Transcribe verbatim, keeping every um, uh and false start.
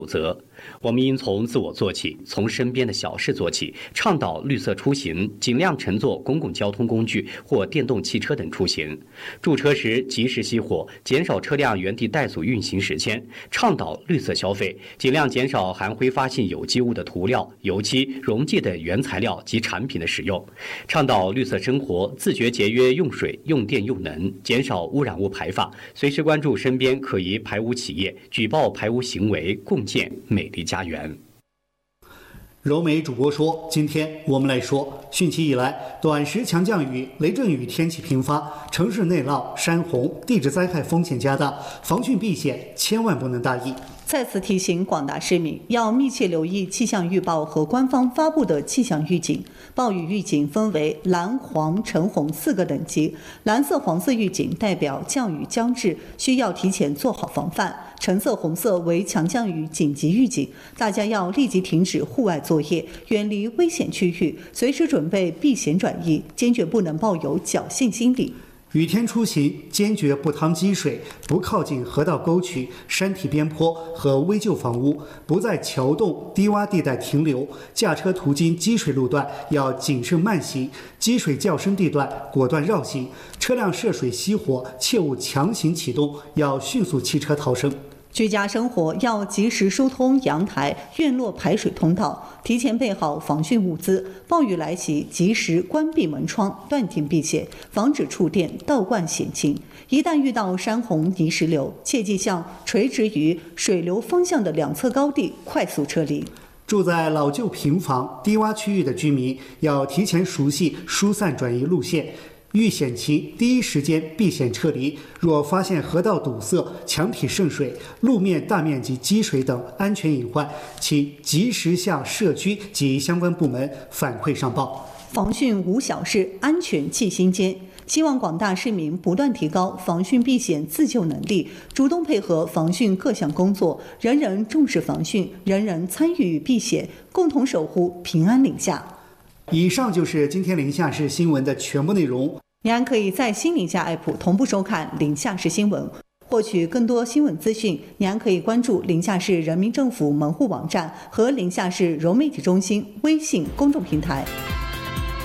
守则，我们应从自我做起，从身边的小事做起，倡导绿色出行，尽量乘坐公共交通工具或电动汽车等出行。驻车时及时熄火，减少车辆原地怠速运行时间。倡导绿色消费，尽量减少含挥发性有机物的涂料、油漆、溶剂等原材料及产品的使用。倡导绿色生活，自觉节约用水、用电、用能，减少污染物排放。随时关注身边可疑排污企业，举报排污行为，共建美丽家园。 柔美主播说，今天我们来说，汛期以来，短时强降雨、雷阵雨天气频发，城市内涝、山洪、地质灾害风险加大，防汛避险千万不能大意。 再次提醒广大市民要密切留意气象预报和官方发布的气象预警。暴雨预警分为蓝、黄、橙、红四个等级，蓝色、黄色预警代表降雨将至，需要提前做好防范。橙色、红色为强降雨紧急预警，大家要立即停止户外作业，远离危险区域，随时准备避险转移，坚决不能抱有侥幸心理。 雨天出行，坚决不趟积水，不靠近河道沟渠、山体边坡和危旧房屋，不在桥洞、低洼地带停留。驾车途经积水路段要谨慎慢行，积水较深地段果断绕行。车辆涉水熄火，切勿强行启动，要迅速弃车逃生。 居家生活要及时疏通阳台、院落排水通道，提前备好防汛物资。暴雨来袭，及时关闭门窗，断电避险，防止触电、倒灌险情。一旦遇到山洪、泥石流，切忌向垂直于水流方向的两侧高地快速撤离。 住在老旧平房、低洼区域的居民要提前熟悉疏散转移路线。遇险情第一时间避险撤离，若发现河道堵塞、墙体渗水、路面大面积积水等安全隐患，请及时向社区及相关部门反馈上报。 防汛无小事，安全记心间。希望广大市民不断提高防汛避险自救能力，主动配合防汛各项工作，人人重视防汛，人人参与避险，共同守护平安宁夏。 以上就是今天宁夏市新闻的全部内容。 您还可以在新宁夏 A P P 同步收看宁夏市新闻，获取更多新闻资讯。您还可以关注宁夏市人民政府门户网站和宁夏市融媒体中心微信公众平台。